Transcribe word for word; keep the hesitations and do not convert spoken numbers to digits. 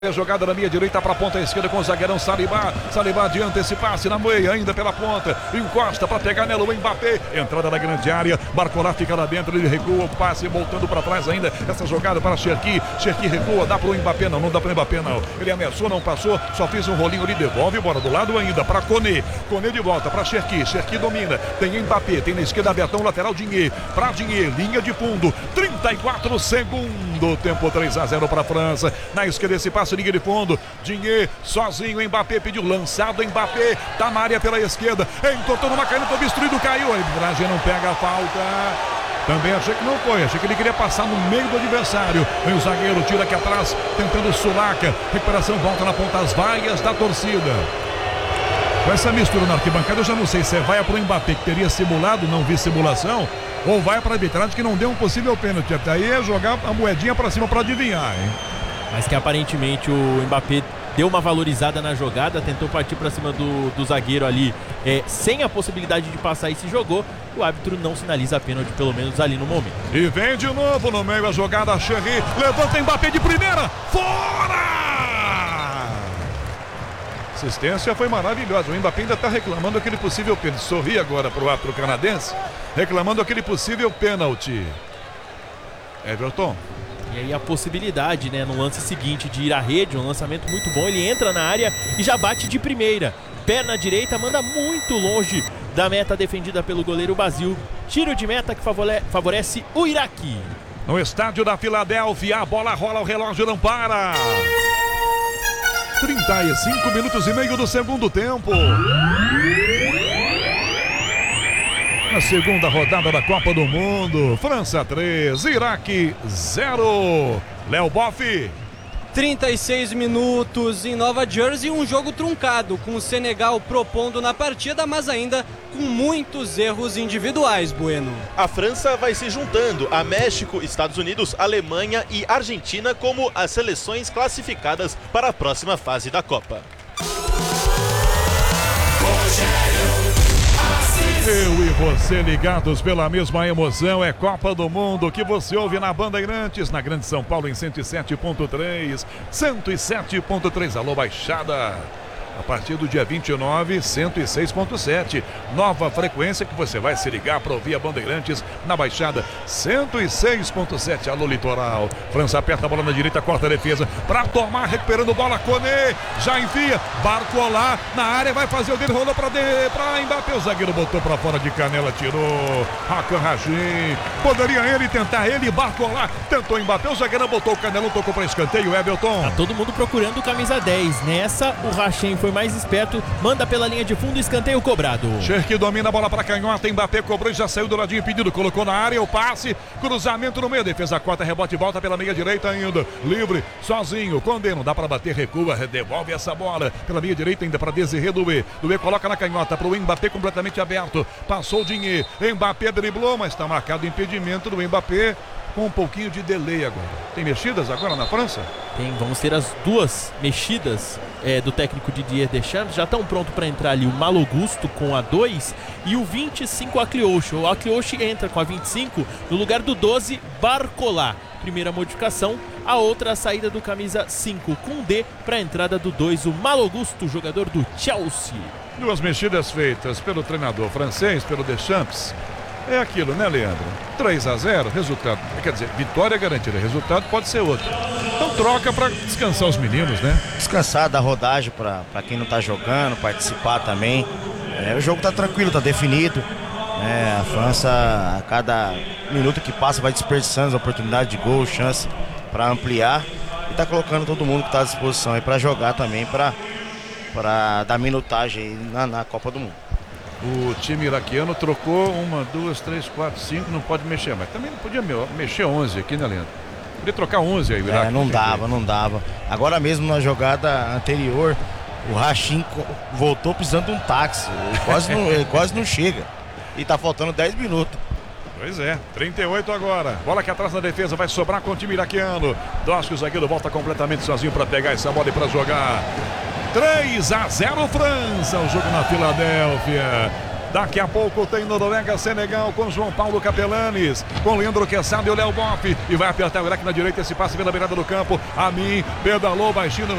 A jogada na minha direita para a ponta esquerda com o zagueirão Saliba. Saliba adianta esse passe na meia, ainda pela ponta. Encosta para pegar nela o Mbappé. Entrada na grande área. Barcola fica lá dentro. Ele recua o passe, voltando para trás ainda. Essa jogada para Cherki. Cherki recua. Dá para o Mbappé? Não, não dá para o Mbappé não. Ele ameaçou, não passou. Só fez um rolinho ali. Devolve. Bora do lado ainda para Koné. Koné de volta para Cherki. Cherki domina. Tem Mbappé. Tem na esquerda Betão. Lateral Digne. Para Digne. Linha de fundo. trinta e quatro segundos. Tempo três a zero para a França. Na esquerda esse passe. Linha de fundo, Digne sozinho, Mbappé pediu, lançado, Mbappé tá na área pela esquerda, entortou numa caneta, obstruído, caiu, a arbitragem não pega a falta. Também achei que não foi, achei que ele queria passar no meio do adversário. Vem o zagueiro, tira aqui atrás, tentando Sulaca, recuperação, volta na ponta, as vaias da torcida. Com essa mistura na arquibancada, eu já não sei se é vaia pro Mbappé, que teria simulado, não vi simulação, ou vai para a arbitragem que não deu um possível pênalti. Até aí é jogar a moedinha para cima para adivinhar, hein? Mas que aparentemente o Mbappé deu uma valorizada na jogada, tentou partir para cima do, do zagueiro ali, é, sem a possibilidade de passar e se jogou. O árbitro não sinaliza a pênalti, pelo menos ali no momento. E vem de novo no meio a jogada, Cherki, levanta Mbappé de primeira, fora! Assistência foi maravilhosa, o Mbappé ainda está reclamando aquele possível pênalti, sorri agora para o árbitro canadense, reclamando aquele possível pênalti. Everton. E aí a possibilidade, né, no lance seguinte de ir à rede, um lançamento muito bom, ele entra na área e já bate de primeira. Perna direita, manda muito longe da meta defendida pelo goleiro Basil. Tiro de meta que favorece o Iraque. No estádio da Filadélfia, a bola rola, o relógio não para. trinta e cinco minutos e meio do segundo tempo. Na segunda rodada da Copa do Mundo, França três, Iraque zero. Léo Boff. trinta e seis minutos em Nova Jersey, um jogo truncado, com o Senegal propondo na partida, mas ainda com muitos erros individuais, Bueno. A França vai se juntando a México, Estados Unidos, Alemanha e Argentina como as seleções classificadas para a próxima fase da Copa. Eu e você ligados pela mesma emoção, é Copa do Mundo que você ouve na Bandeirantes, na Grande São Paulo em cento e sete ponto três, cento e sete ponto três, alô Baixada. A partir do dia vinte e nove, cento e seis ponto sete. Nova frequência que você vai se ligar para ouvir a Bandeirantes na Baixada. cento e seis ponto sete. Alô Litoral. França aperta a bola na direita, corta a defesa. Para tomar, recuperando bola. Koné já envia. Barcola na área, vai fazer o dele. Rolou para Mbappé. O zagueiro botou para fora de canela, tirou. Hakan Rajin. Poderia ele tentar, ele. Barcola tentou Mbappé. O zagueiro botou o canelão, tocou para escanteio. Everton. Tá todo mundo procurando o camisa dez. Nessa, o Rachin foi mais esperto, manda pela linha de fundo, escanteio cobrado. Cherki domina a bola para canhota, Mbappé cobrou e já saiu do ladinho pedido, colocou na área o passe, cruzamento no meio, defesa corta, rebote, volta pela meia direita ainda, livre, sozinho, Condé, não dá para bater, recua, devolve essa bola pela meia direita ainda para Desiré Doué, Doué coloca na canhota para o Mbappé completamente aberto, passou o Digne, Mbappé driblou, mas está marcado o impedimento do Mbappé, com um pouquinho de delay agora. Tem mexidas agora na França? Tem, vamos ter as duas mexidas é, do técnico Didier Deschamps. Já estão prontos para entrar ali o Malo Gusto com a dois e o vinte e cinco Aklioche. O Aklioche entra com a vinte e cinco no lugar do doze Barcola. Primeira modificação, a outra a saída do camisa cinco com D para a entrada do dois, o Malo Gusto, jogador do Chelsea. Duas mexidas feitas pelo treinador francês, pelo Deschamps. É aquilo, né, Leandro? três a zero, resultado, quer dizer, vitória garantida, resultado pode ser outro. Então troca para descansar os meninos, né? Descansar, dar rodagem para quem não tá jogando, participar também. É, o jogo tá tranquilo, tá definido. É, a França, a cada minuto que passa, vai desperdiçando as oportunidades de gol, chance para ampliar. E tá colocando todo mundo que tá à disposição aí para jogar também, para dar minutagem aí na, na Copa do Mundo. O time iraquiano trocou uma, duas, três, quatro, cinco, não pode mexer, mas também não podia mexer onze aqui, né, Leandro? Podia trocar onze aí, o Iraque. É, não dava, não dava. Agora mesmo na jogada anterior, o Rachin voltou precisando de um táxi, ele quase não, ele quase não chega, e tá faltando dez minutos. Pois é, trinta e oito agora, bola aqui atrás na defesa, vai sobrar com o time iraquiano. Dosk, o zagueiro, volta completamente sozinho para pegar essa bola e para jogar. três a zero França, o jogo na Filadélfia. Daqui a pouco tem Noruega, Senegal com João Paulo Capelanes, com Leandro Quesada e o Léo Boff. E vai apertar o Iraque na direita, esse passe pela beirada do campo. A mim pedalou baixinho.